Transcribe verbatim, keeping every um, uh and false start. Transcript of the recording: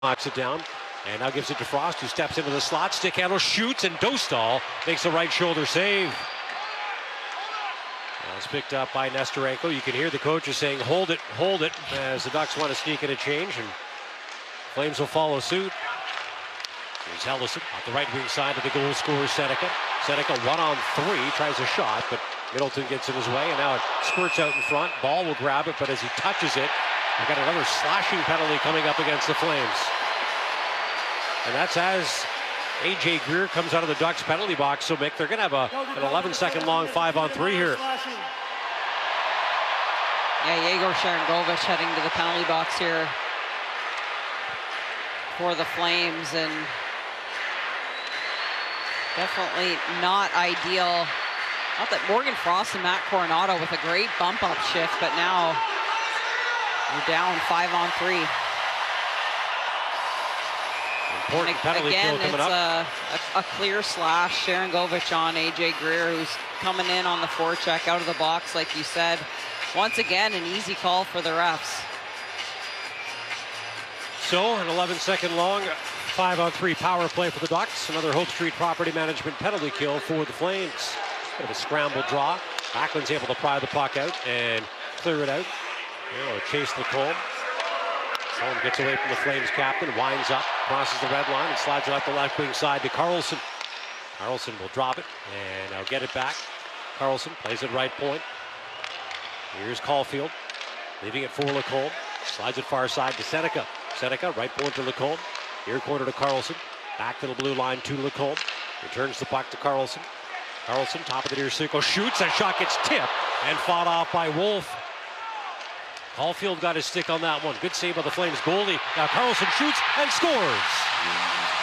knocks it down, and now gives it to Frost, who steps into the slot, stick handle, shoots, and Dostal makes a right shoulder save. It's picked up by Nestorenko. You can hear the coaches saying, hold it, hold it, as the Ducks want to sneak in a change, and Flames will follow suit. Here's Helleson off the right wing side of the goal scorer, Seneca. Seneca one on three, tries a shot, but Middleton gets in his way, and now it squirts out in front. Ball will grab it, but as he touches it, we've got another slashing penalty coming up against the Flames. And that's as A J Greer comes out of the Ducks penalty box. So, Mick, they're going to have a, an eleven second long five on three here. Yeah, Yegor Sharangovich heading to the penalty box here for the Flames, and definitely not ideal. Not that Morgan Frost and Matt Coronado with a great bump up shift, but now we're down five on three. Important penalty Again, kill coming it's up. A, a, a clear slash. Sharangovich on A J Greer, who's coming in on the forecheck out of the box, like you said. Once again, an easy call for the refs. So, an eleven second long five on three power play for the Ducks. Another Hope Street Property Management penalty kill for the Flames. Bit of a scramble draw. Backlund's able to pry the puck out and clear it out. You know, chase Lacombe. Lacombe gets away from the Flames captain, winds up, crosses the red line, and slides it off the left wing side to Carlson. Carlson will drop it, and now get it back. Carlson plays it right point. Here's Caulfield, leaving it for Lacombe. Slides it far side to Seneca. Seneca, right point to Lacombe. Near corner to Carlson. Back to the blue line to Lacombe. Returns the puck to Carlson. Carlson, top of the near circle, shoots. That shot gets tipped and fought off by Wolf. Caulfield got his stick on that one. Good save by the Flames goalie. Now Carlson shoots and scores.